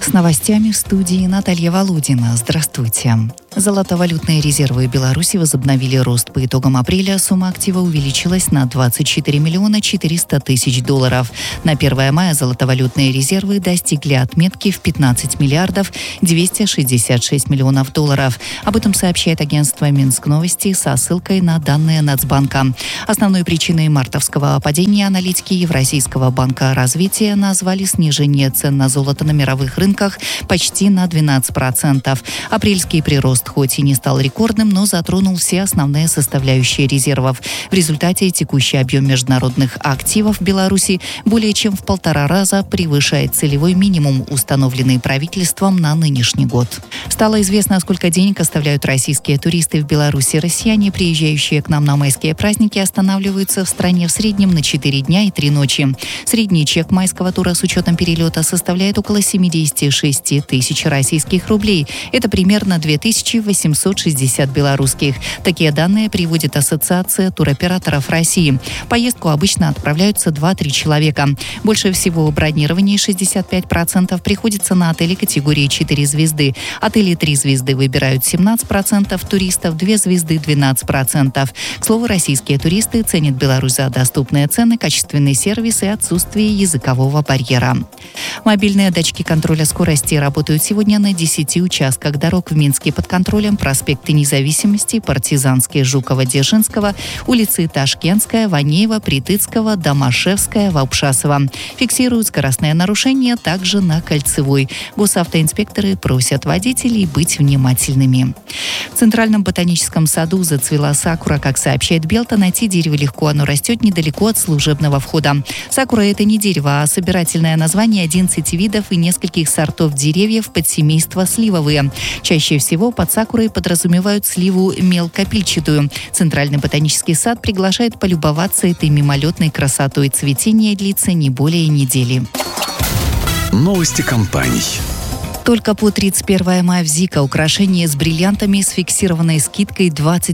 С новостями в студии Наталья Володина. Здравствуйте. Золотовалютные резервы Беларуси возобновили рост. По итогам апреля сумма актива увеличилась на 24 миллиона 400 тысяч долларов. На 1 мая золотовалютные резервы достигли отметки в 15 миллиардов 266 миллионов долларов. Об этом сообщает агентство Минскновости со ссылкой на данные Нацбанка. Основной причиной мартовского падения аналитики Евразийского банка развития назвали снижение цен на золото на мировых рынках почти на 12%. Апрельский прирост хоть и не стал рекордным, но затронул все основные составляющие резервов. В результате текущий объем международных активов в Беларуси более чем в 1,5 раза превышает целевой минимум, установленный правительством на нынешний год. Стало известно, сколько денег оставляют российские туристы в Беларуси. Россияне, приезжающие к нам на майские праздники, останавливаются в стране в среднем на 4 дня и 3 ночи. Средний чек майского тура с учетом перелета составляет около 76 тысяч российских рублей. Это примерно 2860 белорусских. Такие данные приводит Ассоциация туроператоров России. В поездку обычно отправляются 2-3 человека. Больше всего бронирований, 65%, приходится на отели категории 4 звезды. Отели 3 звезды выбирают 17% туристов, 2 звезды 12%. К слову, российские туристы ценят Беларусь за доступные цены, качественный сервис и отсутствие языкового барьера. Мобильные датчики контроля скорости работают сегодня на 10 участках дорог в Минске под контролем: проспекты Независимости, Партизанский, Жукова-Дзержинского, улицы Ташкентская, Ванеева, Притыцкого, Домашевская, Вапшасова. Фиксируют скоростные нарушения также на Кольцевой. Госавтоинспекторы просят водителей быть внимательными. В Центральном ботаническом саду зацвела сакура. Как сообщает Белта, найти дерево легко, оно растет недалеко от служебного входа. Сакура – это не дерево, а собирательное название 11 видов и нескольких сортов деревьев подсемейства сливовые. Чаще всего под сакурой подразумевают сливу мелкопильчатую. Центральный ботанический сад приглашает полюбоваться этой мимолетной красотой. Цветение длится не более недели. Новости компаний. Только по 31 мая в Зика украшения с бриллиантами с фиксированной скидкой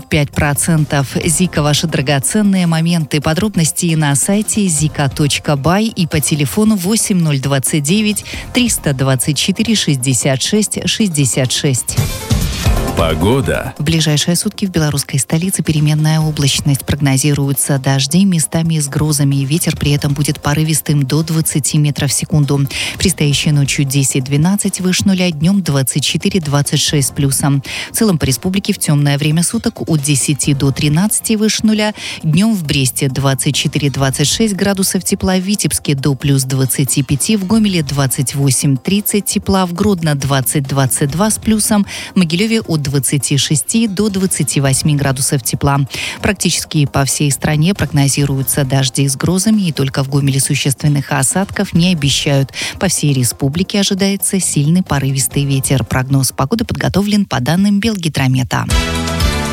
25%. Зика – ваши драгоценные моменты. Подробности на сайте zika.by и по телефону 8029 324 66 66. Погода. В ближайшие сутки в белорусской столице переменная облачность. Прогнозируются дожди, местами с грозами. Ветер при этом будет порывистым до 20 метров в секунду. Предстоящей ночью 10-12 выше нуля, днем 24-26 с плюсом. В целом по республике в темное время суток от 10 до 13 выше нуля. Днем в Бресте 24-26 градусов тепла, в Витебске до плюс 25, в Гомеле 28-30 тепла, в Гродно 20-22 с плюсом, в Могилеве от 26 до 28 градусов тепла. Практически по всей стране прогнозируются дожди с грозами, и только в Гомеле существенных осадков не обещают. По всей республике ожидается сильный порывистый ветер. Прогноз погоды подготовлен по данным Белгидромета.